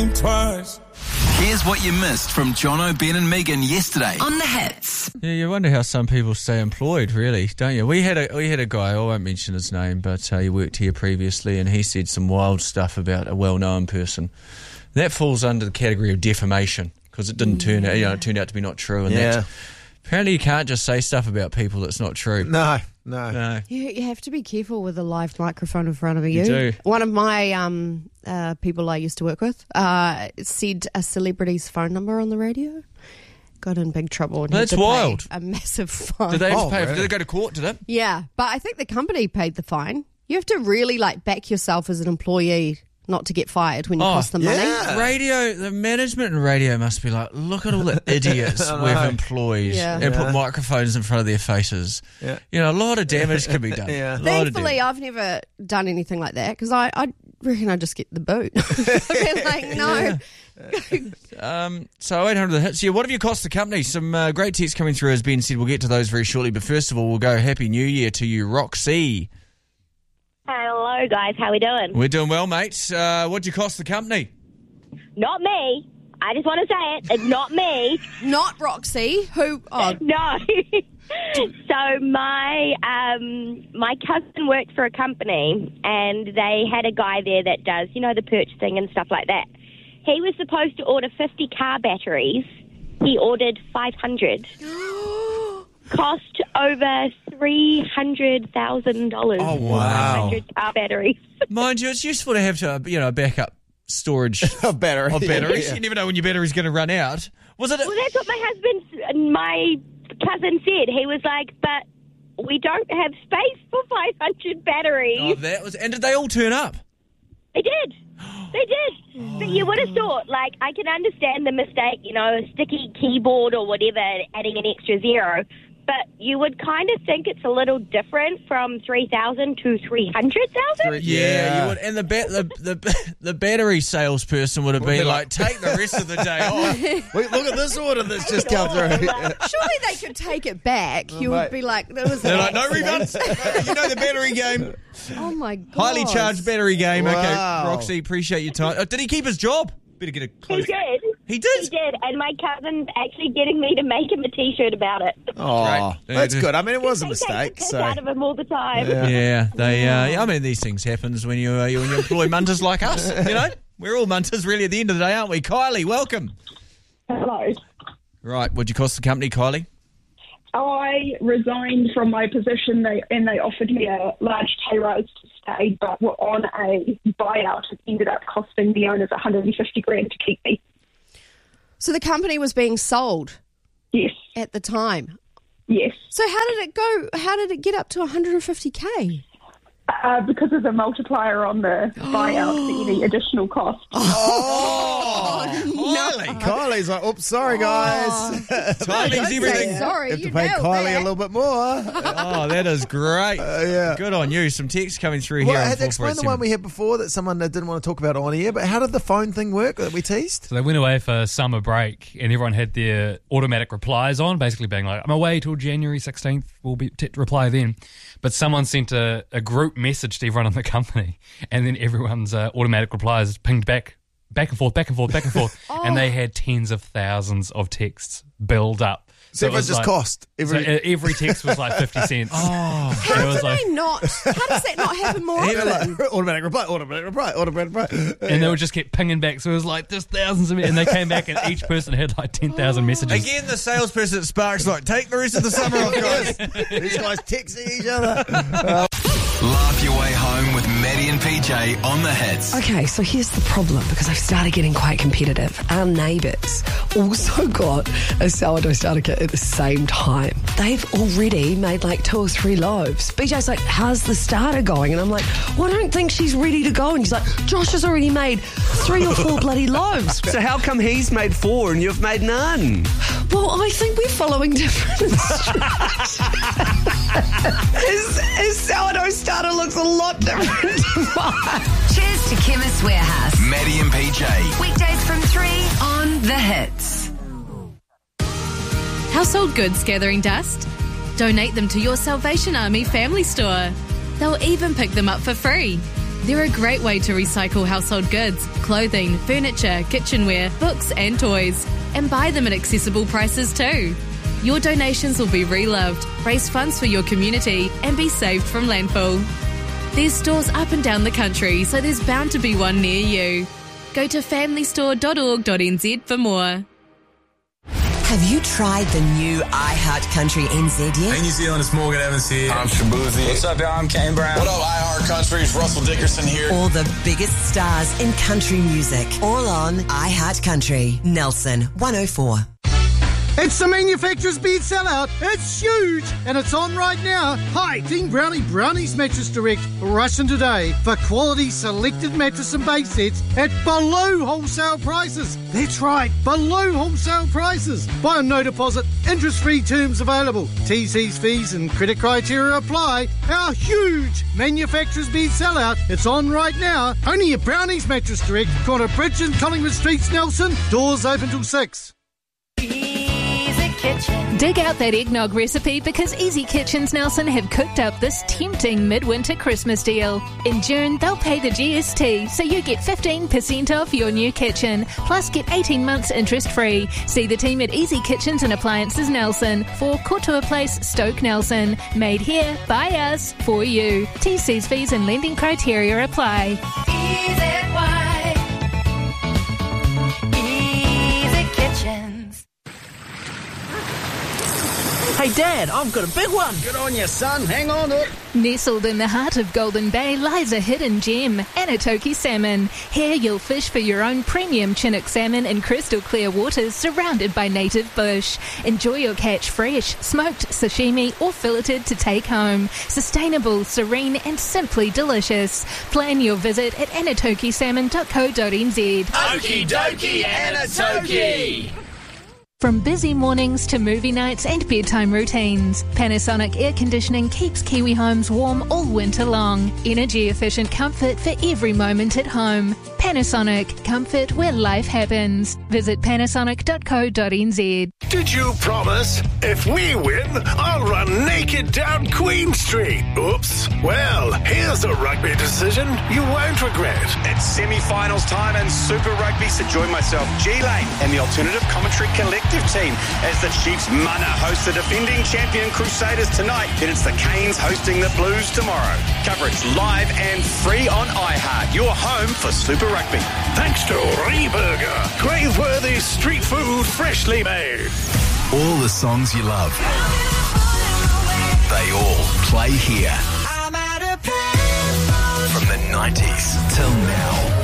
think twice. Here's what you missed from Jono, Ben and Megan yesterday on The Hits. Yeah, you wonder how some people stay employed, really, don't you? We had a guy, I won't mention his name, but he worked here previously, and he said some wild stuff about a well-known person. That falls under the category of defamation because it didn't turn out, it turned out to be not true. And apparently you can't just say stuff about people that's not true. No. You have to be careful with a live microphone in front of you. You do. One of my people I used to work with said a celebrity's phone number on the radio. Got in big trouble. And That's had to wild. pay a massive fine. Did they have to pay? really? Did they go to court? Did it? Yeah, but I think the company paid the fine. You have to really back yourself as an employee not to get fired when you cost them money. Radio, the management in radio must be like, look at all the idiots we've employed and put microphones in front of their faces. Yeah. A lot of damage can be done. Thankfully, I've never done anything like that because I reckon I just get the boot. I'd be like, no. So 800 the hits. Yeah, what have you cost the company? Some great texts coming through, as Ben said. We'll get to those very shortly. But first of all, we'll go Happy New Year to you, Roxy. Hello, guys. How we doing? We're doing well, mate. What'd you cost the company? Not me. I just want to say it. It's not me. Not Roxy. Who? Oh, No. So my cousin worked for a company, and they had a guy there that does, the purchasing and stuff like that. He was supposed to order 50 car batteries. He ordered 500. Cost over $300,000. Oh, wow. 500 car batteries. Mind you, it's useful to have a backup storage of batteries. Yeah. You never know when your battery's going to run out. Was it? Well, that's what my cousin said. He was like, but we don't have space for 500 batteries. Oh, that was. And did they all turn up? They did. They did. But you would have thought, I can understand the mistake, a sticky keyboard or whatever, adding an extra zero. But you would kind of think it's a little different from 3,000 to 300,000. Yeah, you would. And the battery salesperson would have been like, take the rest of the day off. Look at this order that's just come through. surely they could take it back. You would be like, there was. They're like, no refunds. The battery game. Oh my god. Highly charged battery game. Wow. Okay, Roxy, appreciate your time. Did he keep his job? Better get a close. He did. He did? He did. And my cousin's actually getting me to make him a T-shirt about it. Oh, that's good. I mean, it was a They mistake. take the piss out of him all the time. Yeah, I mean, these things happens when you employ munters like us. We're all munters really at the end of the day, aren't we? Kylie, welcome. Hello. Right, what'd you cost the company, Kylie? I resigned from my position and they offered me a large pay rise to stay, but were on a buyout. It ended up costing the owners $150,000 to keep me. So the company was being sold? Yes. At the time? Yes. So how did it go? How did it get up to $150,000? Because of the multiplier on the buyout for any additional cost. Kylie's like, oops, sorry, guys. Timing's everything. Sorry, Have to you pay nailed Kylie that. a little bit more. Oh, that is great. Good on you. Some text coming through here. Well, explain the one we had before that someone didn't want to talk about on air, but how did the phone thing work that we teased? So they went away for summer break and everyone had their automatic replies on, basically being like, I'm away till January 16th, we'll be reply then. But someone sent a group message to everyone in the company and then everyone's automatic replies pinged back and forth, and they had tens of thousands of texts build up. So it was just cost. Every text was like 50 cents. How does that not happen more often? Automatic reply. And they would just keep pinging back. So it was like, there's thousands of it. And they came back and each person had like 10,000 messages. Again, the salesperson at Sparks like, take the rest of the summer off, guys. These guys texting each other. Laugh your way home with Maddie and PJ on the hits. Okay, so here's the problem, because I've started getting quite competitive. Our neighbours also got a sourdough starter kit at the same time. They've already made like 2 or 3 loaves. BJ's like, how's the starter going? And I'm like, well, I don't think she's ready to go. And he's like, Josh has already made 3 or 4 bloody loaves. So how come he's made 4 and you've made none? Well, I think we're following different instructions. His sourdough starter looks a lot different to mine. Cheers to Chemist Warehouse. Maddie and PJ. Weekdays from 3 on The Hits. Household goods gathering dust? Donate them to your Salvation Army family store. They'll even pick them up for free. They're a great way to recycle household goods, clothing, furniture, kitchenware, books and toys, and buy them at accessible prices too. Your donations will be reloved, raise funds for your community, and be saved from landfill. There's stores up and down the country, so there's bound to be one near you. Go to familystore.org.nz for more. Have you tried the new iHeart Country NZ yet? Hey New Zealand, it's Morgan Evans here. I'm Shabuzi. What's up, y'all? I'm Kane Brown. What up, iHeart Country? It's Russell Dickerson here. All the biggest stars in country music, all on iHeart Country. Nelson 104. It's the manufacturer's bed sellout. It's huge, and it's on right now. Hi, Team Brownie Brownies Mattress Direct. Rush in today for quality selected mattress and base sets at below wholesale prices. That's right, below wholesale prices. Buy on no deposit, interest-free terms available. TC's fees and credit criteria apply. Our huge manufacturer's bed sellout. It's on right now. Only at Brownies Mattress Direct, corner Bridge and Collingwood Streets, Nelson. Doors open till 6. Dig out that eggnog recipe because Easy Kitchens Nelson have cooked up this tempting midwinter Christmas deal. In June, they'll pay the GST, so you get 15% off your new kitchen, plus get 18 months interest-free. See the team at Easy Kitchens and Appliances Nelson for Kotoa Place, Stoke Nelson. Made here, by us, for you. TC's fees and lending criteria apply. Easy Kitchens. Hey Dad, I've got a big one. Good on you, son. Hang on to it. Nestled in the heart of Golden Bay lies a hidden gem, Anatoki Salmon. Here you'll fish for your own premium Chinook salmon in crystal clear waters surrounded by native bush. Enjoy your catch fresh, smoked, sashimi or filleted to take home. Sustainable, serene and simply delicious. Plan your visit at anatokisalmon.co.nz. Okie dokie, Anatoki! From busy mornings to movie nights and bedtime routines, Panasonic Air Conditioning keeps Kiwi homes warm all winter long. Energy-efficient comfort for every moment at home. Panasonic, comfort where life happens. Visit panasonic.co.nz. Did you promise? If we win, I'll run naked down Queen Street. Oops. Well, here's a rugby decision you won't regret. It's semi-finals time and Super Rugby, so join myself, G-Lane, and the Alternative Commentary Collective team as the Chiefs Mana host the defending champion Crusaders tonight. Then it's the Canes hosting the Blues tomorrow. Coverage live and free on iHeart, your home for Super Rugby. Thanks to Reburger, crave-worthy street food freshly made. All the songs you love, they all play here. From the 90s till now.